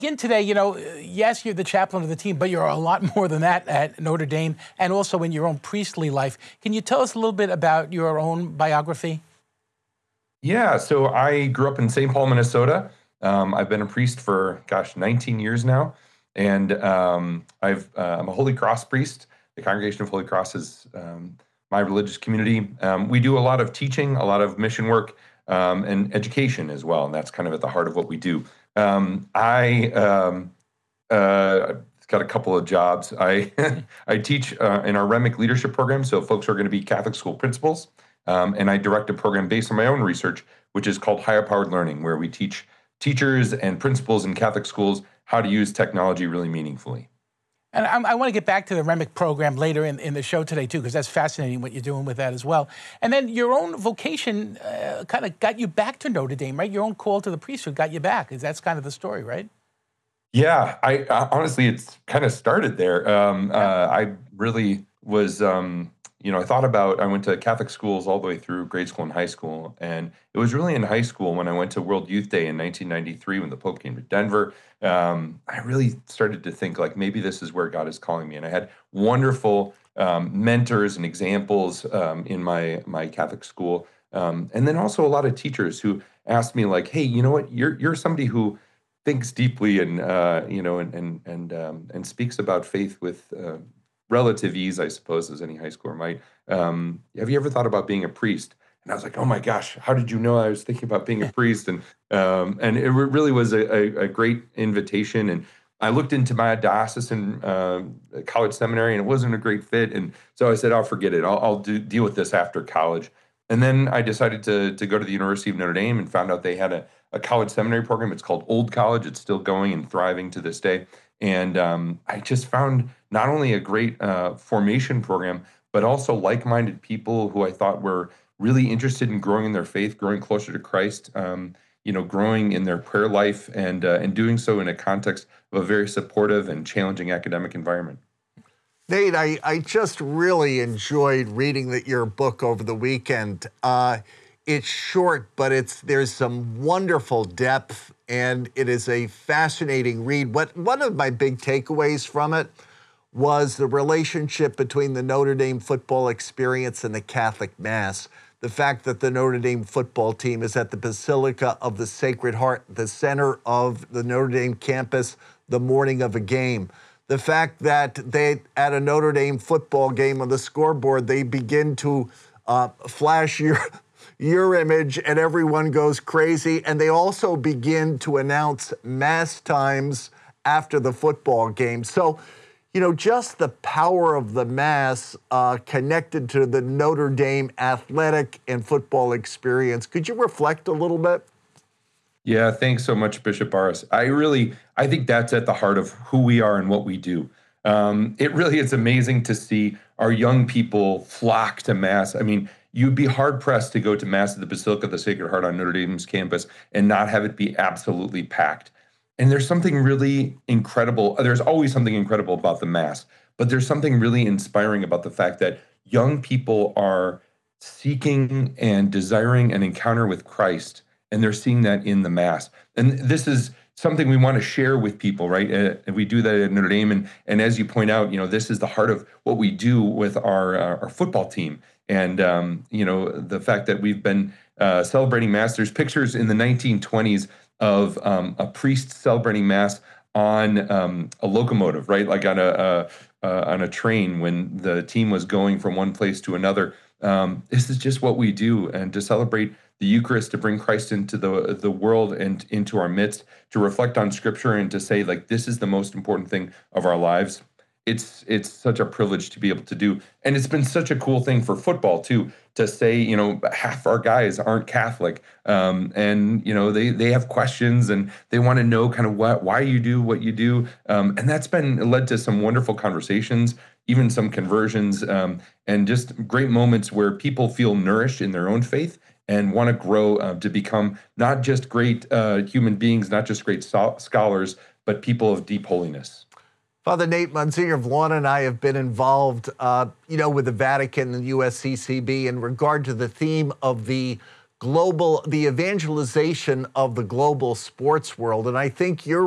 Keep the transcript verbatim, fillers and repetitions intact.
Again today, you know, yes, you're the chaplain of the team, but you're a lot more than that at Notre Dame and also in your own priestly life. Can you tell us a little bit about your own biography? Yeah, so I grew up in Saint Paul, Minnesota. Um, I've been a priest for, gosh, nineteen years now. And um, I've, uh, I'm a Holy Cross priest. The Congregation of Holy Cross is um, my religious community. Um, we do a lot of teaching, a lot of mission work, um, and education as well. And that's kind of at the heart of what we do. Um, I um, uh, got a couple of jobs. I I teach uh, in our REMIC leadership program, so folks are going to be Catholic school principals, um, and I direct a program based on my own research, which is called Higher Powered Learning, where we teach teachers and principals in Catholic schools how to use technology really meaningfully. And I, I want to get back to the REMIC program later in, in the show today, too, because that's fascinating what you're doing with that as well. And then your own vocation uh, kind of got you back to Notre Dame, right? Your own call to the priesthood got you back. That's kind of the story, right? Yeah, I uh, honestly, it's kind of started there. Um, uh, I really was, um, you know, I thought about, I went to Catholic schools all the way through grade school and high school. And it was really in high school when I went to World Youth Day in nineteen ninety-three when the Pope came to Denver. Um, I really started to think like maybe this is where God is calling me. And I had wonderful um, mentors and examples um, in my my Catholic school. Um, and then also a lot of teachers who asked me like, hey, you know what, you're you're somebody who thinks deeply and uh, you know and and and um, and speaks about faith with uh, relative ease, I suppose, as any high schooler might. Um, have you ever thought about being a priest? And I was like, oh my gosh, how did you know I was thinking about being a priest? And um, and it re- really was a, a, a great invitation. And I looked into my diocesan um, college seminary, and it wasn't a great fit. And so I said, I'll forget it. I'll, I'll do, deal with this after college. And then I decided to to go to the University of Notre Dame and found out they had a, a college seminary program. It's called Old College. It's still going and thriving to this day. And um, I just found not only a great uh, formation program, but also like-minded people who I thought were really interested in growing in their faith, growing closer to Christ, um, you know, growing in their prayer life, and uh, and doing so in a context of a very supportive and challenging academic environment. Nate, I, I just really enjoyed reading that your book over the weekend. Uh, it's short, but it's there's some wonderful depth, and it is a fascinating read. What one of my big takeaways from it was the relationship between the Notre Dame football experience and the Catholic Mass. The fact that the Notre Dame football team is at the Basilica of the Sacred Heart, the center of the Notre Dame campus, the morning of a game. The fact that they, at a Notre Dame football game on the scoreboard, they begin to uh, flash your, your image and everyone goes crazy. And they also begin to announce Mass times after the football game. So, you know, just the power of the Mass uh, connected to the Notre Dame athletic and football experience. Could you reflect a little bit? Yeah, thanks so much, Bishop Barros. I really, I think that's at the heart of who we are and what we do. Um, it really is amazing to see our young people flock to Mass. I mean, you'd be hard-pressed to go to Mass at the Basilica of the Sacred Heart on Notre Dame's campus and not have it be absolutely packed. And there's something really incredible. There's always something incredible about the Mass, but there's something really inspiring about the fact that young people are seeking and desiring an encounter with Christ, and they're seeing that in the Mass. And this is something we want to share with people, right? Uh, and we do that at Notre Dame. And, and as you point out, you know, this is the heart of what we do with our, uh, our football team. And, um, you know, the fact that we've been uh, celebrating Mass, there's pictures in the nineteen twenties of um, a priest celebrating Mass on um, a locomotive, right? Like on a, a uh, on a train when the team was going from one place to another. Um, this is just what we do, and to celebrate the Eucharist, to bring Christ into the the world and into our midst, to reflect on Scripture, and to say like this is the most important thing of our lives. It's it's such a privilege to be able to do, and it's been such a cool thing for football too. To say, you know, half our guys aren't Catholic, um, and you know they they have questions and they want to know kind of what why you do what you do, um, and that's been led to some wonderful conversations, even some conversions, um, and just great moments where people feel nourished in their own faith and want to grow uh, to become not just great uh, human beings, not just great so- scholars, but people of deep holiness. Father Nate Monsignor Vlaun and I have been involved, uh, you know, with the Vatican and U S C C B in regard to the theme of the global, the evangelization of the global sports world. And I think you're